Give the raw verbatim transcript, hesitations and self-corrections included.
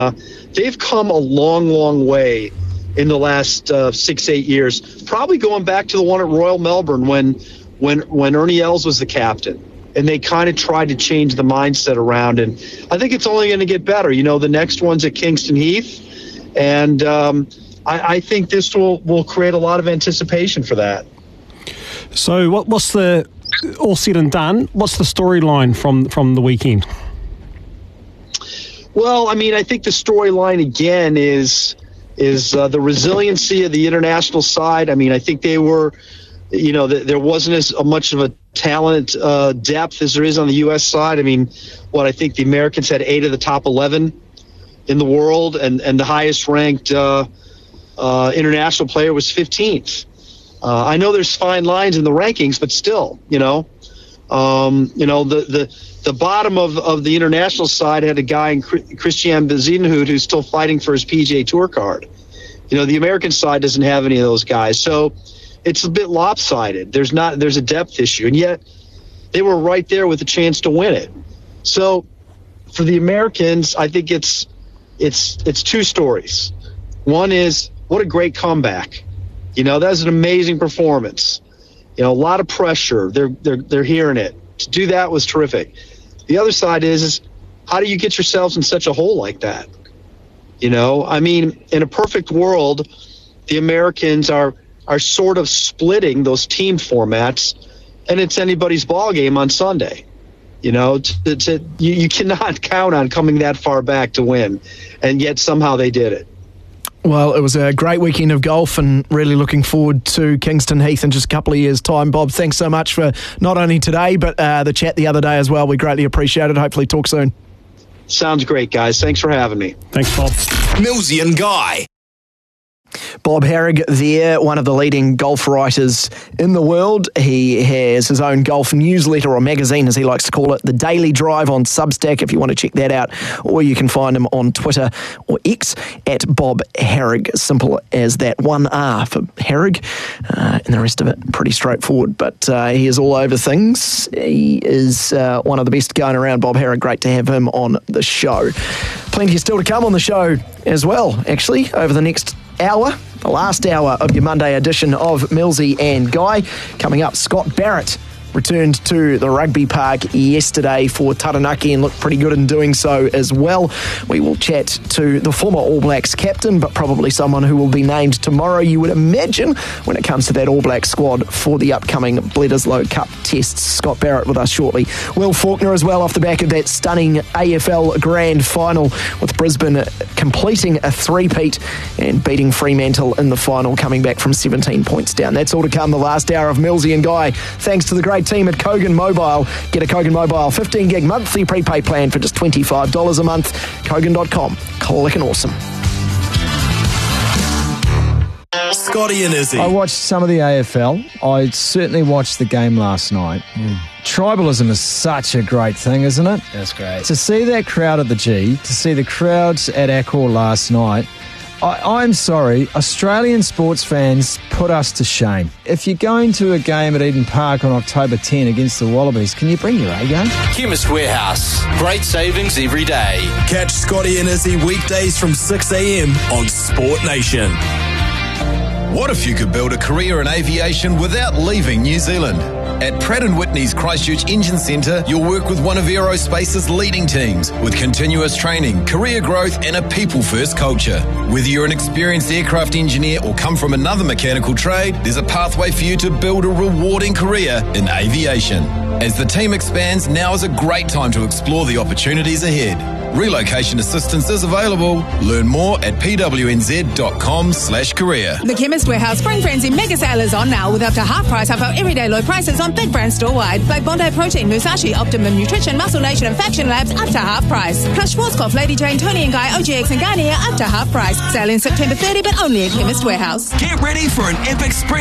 uh, they've come a long, long way in the last uh, six, eight years, probably going back to the one at Royal Melbourne when when when Ernie Els was the captain. And they kind of tried to change the mindset around. And I think it's only going to get better. You know, the next one's at Kingston Heath. And um, I, I think this will, will create a lot of anticipation for that. So what, what's the, all said and done, what's the storyline from, from the weekend? Well, I mean, I think the storyline, again, is is uh, the resiliency of the international side. I mean, I think they were... You know, there wasn't as much of a talent uh, depth as there is on the U S side. I mean, what I think the Americans had eight of the top eleven in the world, and, and the highest ranked uh, uh, international player was fifteenth. Uh, I know there's fine lines in the rankings, but still, you know, um, you know, the, the, the bottom of, of the international side had a guy in Christian Bezuidenhout who's still fighting for his P G A Tour card. You know, the American side doesn't have any of those guys. So it's a bit lopsided. There's not, there's a depth issue, and yet they were right there with a chance to win it. So for the Americans, I think it's, it's, it's two stories. One is, what a great comeback. You know, that's an amazing performance. You know, a lot of pressure. They're, they're, they're hearing it. To do that was terrific. The other side is, is how do you get yourselves in such a hole like that? You know, I mean, in a perfect world, the Americans are, are sort of splitting those team formats, and it's anybody's ball game on Sunday. You know, to, to, you, you cannot count on coming that far back to win, and yet somehow they did it. Well, it was a great weekend of golf, and really looking forward to Kingston Heath in just a couple of years' time. Bob, thanks so much for not only today, but uh, the chat the other day as well. We greatly appreciate it. Hopefully talk soon. Sounds great, guys. Thanks for having me. Thanks, Bob. Millsy and Guy. Bob Harig there, one of the leading golf writers in the world. He has his own golf newsletter, or magazine as he likes to call it, The Daily Drive, on Substack if you want to check that out, or you can find him on Twitter or X at Bob Harig. Simple as that. One R for Harig, uh, and the rest of it pretty straightforward, but uh, he is all over things. He is uh, one of the best going around, Bob Harig. Great to have him on the show. Plenty still to come on the show as well, actually, over the next hour, the last hour of your Monday edition of Millsy and Guy. Coming up, Scott Barrett returned to the rugby park yesterday for Taranaki and looked pretty good in doing so as well. We will chat to the former All Blacks captain, but probably someone who will be named tomorrow, you would imagine, when it comes to that All Black squad for the upcoming Bledisloe Cup tests. Scott Barrett with us shortly. Will Faulkner as well, off the back of that stunning A F L Grand Final, with Brisbane completing a three-peat and beating Fremantle in the final, coming back from seventeen points down. That's all to come the last hour of Millsy and Guy. Thanks to the great team at Kogan Mobile. Get a Kogan Mobile fifteen gig monthly prepaid plan for just twenty-five dollars a month. Kogan dot com. Click and awesome. Scotty and Izzy. I watched some of the A F L. I certainly watched the game last night. Mm. Tribalism is such a great thing, isn't it? That's great. To see that crowd at the G, to see the crowds at Accor last night, I, I'm sorry, Australian sports fans put us to shame. If you're going to a game at Eden Park on October tenth against the Wallabies, can you bring your A game? Chemist Warehouse. Great savings every day. Catch Scotty and Izzy weekdays from six a.m. on Sport Nation. What if you could build a career in aviation without leaving New Zealand? At Pratt and Whitney's Christchurch Engine Centre, you'll work with one of aerospace's leading teams with continuous training, career growth and a people-first culture. Whether you're an experienced aircraft engineer or come from another mechanical trade, there's a pathway for you to build a rewarding career in aviation. As the team expands, now is a great time to explore the opportunities ahead. Relocation assistance is available. Learn more at p w n z dot com slash career. The Chemist Warehouse Spring Frenzy mega sale is on now, with up to half price off our everyday low prices on big brands store-wide, like Bondi Protein, Musashi, Optimum Nutrition, Muscle Nation and Faction Labs up to half price. Plus Schwarzkopf, Lady Jane, Tony and Guy, O G X and Garnier up to half price. Sale in September thirtieth, but only at Chemist Warehouse. Get ready for an epic spring